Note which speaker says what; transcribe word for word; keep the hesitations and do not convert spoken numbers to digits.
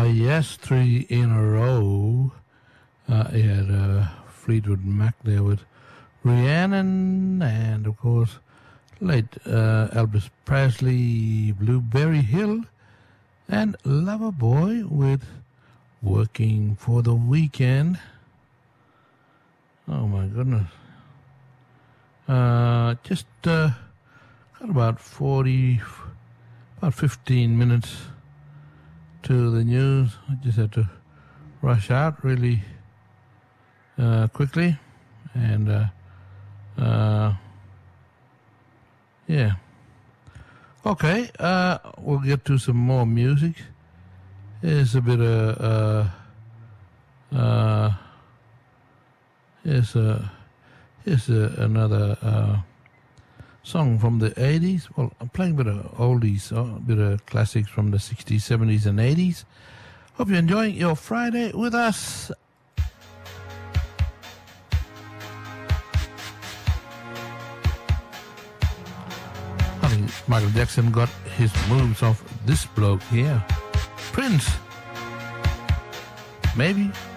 Speaker 1: Uh, yes, three in a row. Uh, he had uh, Fleetwood Mac there with Rhiannon, and of course, late uh, Elvis Presley, Blueberry Hill, and Loverboy with Working for the Weekend. Oh my goodness. Uh, just uh, got about forty, about fifteen minutes to the news. I just had to rush out really uh, quickly, and uh, uh, yeah. Okay, uh, we'll get to some more music. Here's a bit of uh, uh, here's a here's a, another uh, song from the eighties. Well, I'm playing a bit of oldies, a bit of classics from the sixties, seventies, and eighties. Hope you're enjoying your Friday with us. I think Michael Jackson got his moves off this bloke here. Prince. Maybe.